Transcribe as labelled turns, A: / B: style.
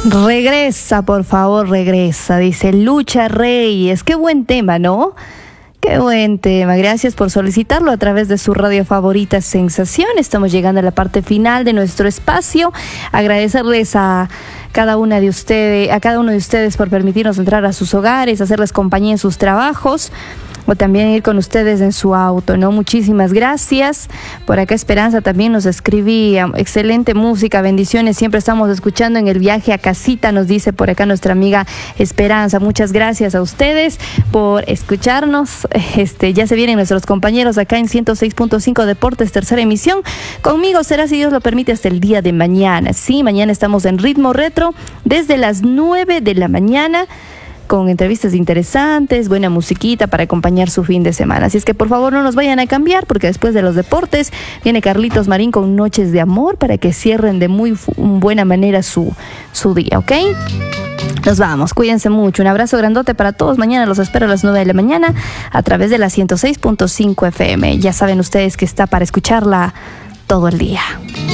A: Regresa, por favor, regresa, dice Lucha Reyes. Qué buen tema, ¿no? Qué buen tema. Gracias por solicitarlo a través de su radio favorita Sensación. Estamos llegando a la parte final de nuestro espacio. Agradecerles a cada uno de ustedes por permitirnos entrar a sus hogares, hacerles compañía en sus trabajos, o también ir con ustedes en su auto, ¿no? Muchísimas gracias. Por acá Esperanza también nos escribía, excelente música, bendiciones, siempre estamos escuchando en el viaje a casita, nos dice por acá nuestra amiga Esperanza. Muchas gracias a ustedes por escucharnos. Ya se vienen nuestros compañeros acá en 106.5 Deportes, tercera emisión. Conmigo será, si Dios lo permite, hasta el día de mañana. Sí, mañana estamos en Ritmo Retro desde las 9 de la mañana, con entrevistas interesantes, buena musiquita para acompañar su fin de semana. Así es que por favor no nos vayan a cambiar, porque después de los deportes viene Carlitos Marín con Noches de Amor para que cierren de muy buena manera su día, ¿ok? Nos vamos, cuídense mucho, un abrazo grandote para todos. Mañana los espero a las 9 de la mañana a través de la 106.5 FM. Ya saben ustedes que está para escucharla todo el día.